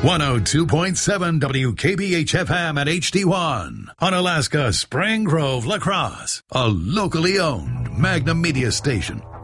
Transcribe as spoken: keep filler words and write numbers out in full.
one oh two point seven W K B H F M at H D one. On Alaska Spring Grove, La Crosse. A locally owned Magnum Media station.